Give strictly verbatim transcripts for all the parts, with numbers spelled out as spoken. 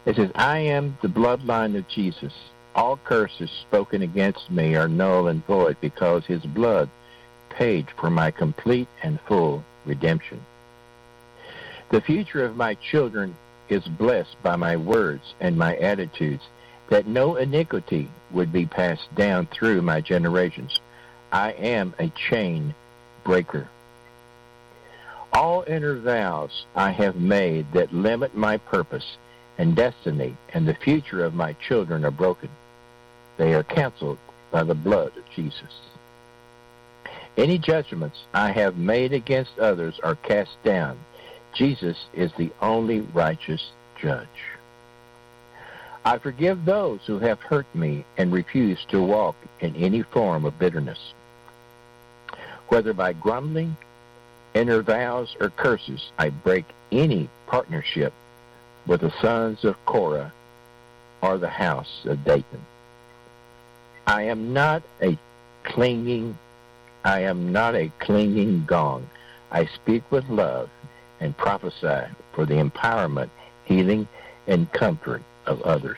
It says, I am the bloodline of Jesus. All curses spoken against me are null and void because his blood paid for my complete and full redemption. The future of my children is blessed by my words and my attitudes, that no iniquity would be passed down through my generations. I am a chain breaker. All inner vows I have made that limit my purpose and destiny and the future of my children are broken. They are canceled by the blood of Jesus. Any judgments I have made against others are cast down. Jesus is the only righteous judge. I forgive those who have hurt me and refuse to walk in any form of bitterness. Whether by grumbling, inner vows, or curses, I break any partnership with the sons of Korah or the house of Dathan. I am not a clinging, I am not a clinging gong. I speak with love and prophesy for the empowerment, healing, and comfort of others.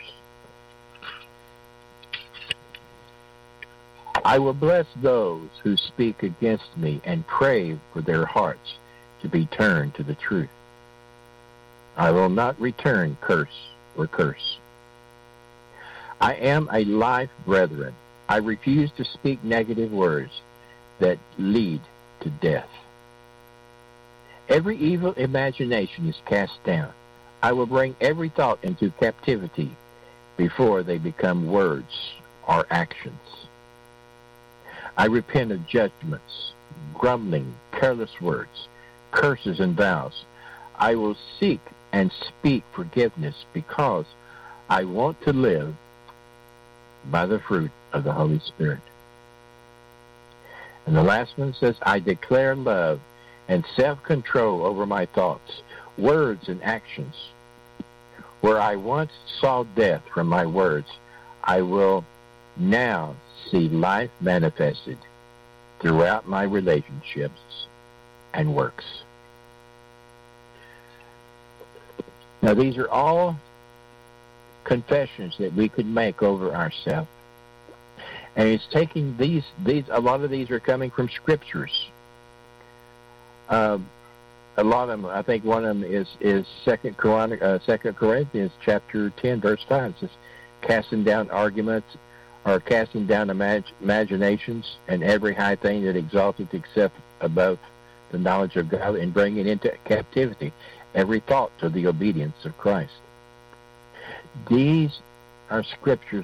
I will bless those who speak against me and pray for their hearts to be turned to the truth. I will not return curse or curse. I am a life brethren. I refuse to speak negative words that lead to death. Every evil imagination is cast down. I will bring every thought into captivity before they become words or actions. I repent of judgments, grumbling, careless words, curses, and vows. I will seek and speak forgiveness because I want to live by the fruit of the Holy Spirit. And the last one says, I declare love and self-control over my thoughts, words, and actions. Where I once saw death from my words, I will now see life manifested throughout my relationships and works. Now, these are all confessions that we could make over ourselves. And it's taking these, these, a lot of these are coming from scriptures. Um, a lot of them, I think one of them is, is Second uh, Second Corinthians chapter ten, verse five. It says, casting down arguments, or casting down imag- imaginations, and every high thing that exalteth itself above the knowledge of God, and bringing into captivity every thought to the obedience of Christ. These are scriptures